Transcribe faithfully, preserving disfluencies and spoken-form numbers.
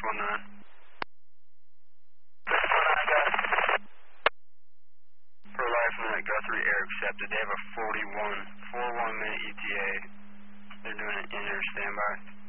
one nine. Per life minute, Guthrie air accepted. They have a forty-one, forty-one minute E T A. They're doing an in-air standby.